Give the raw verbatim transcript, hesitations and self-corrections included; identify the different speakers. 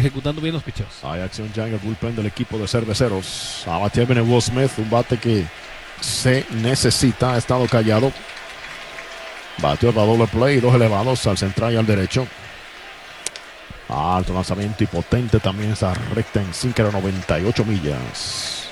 Speaker 1: ejecutando bien los picheos.
Speaker 2: Hay acción ya en el bullpen del equipo de Cerveceros. A batear viene Will Smith, un bate que se necesita, ha estado callado. Bateó para doble play, dos elevados al central y al derecho. Alto lanzamiento y potente también esa recta en cinco noventa y ocho millas.